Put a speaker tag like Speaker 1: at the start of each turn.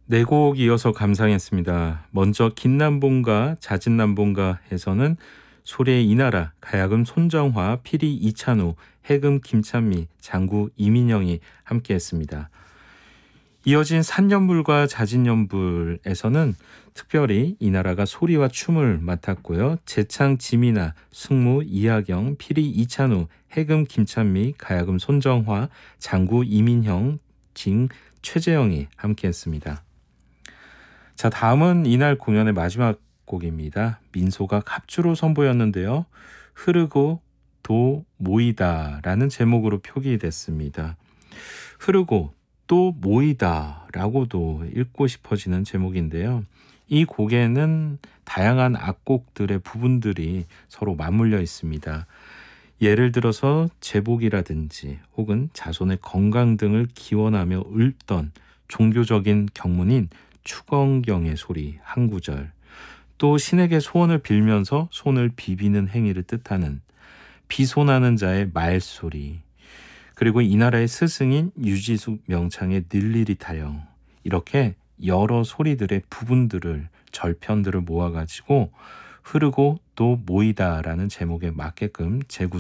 Speaker 1: 네 곡 이어서 감상했습니다. 먼저 긴남봉가, 자진남봉가에서는 소리의 이나라, 가야금 손정화, 피리 이찬우, 해금 김찬미, 장구 이민영이 함께했습니다. 이어진 산연불과 자진연불에서는 특별히 이나라가 소리와 춤을 맡았고요. 재창 지미나, 승무 이하경, 피리 이찬우, 해금 김찬미, 가야금 손정화, 장구 이민형, 징 최재영이 함께했습니다. 자, 다음은 이날 공연의 마지막 곡입니다. 민소가 갑주로 선보였는데요. 흐르고 또 모이다라는 제목으로 표기됐습니다. 흐르고 또 모이다라고도 읽고 싶어지는 제목인데요. 이 곡에는 다양한 악곡들의 부분들이 서로 맞물려 있습니다. 예를 들어서 제복이라든지 혹은 자손의 건강 등을 기원하며 읊던 종교적인 경문인 추건경의 소리 한 구절, 또 신에게 소원을 빌면서 손을 비비는 행위를 뜻하는 비손하는 자의 말소리, 그리고 이 나라의 스승인 유지숙 명창의 늘리리 타령, 이렇게 여러 소리들의 부분들을 절편들을 모아가지고 흐르고 또 모이다라는 제목에 맞게끔 재구성했습니다.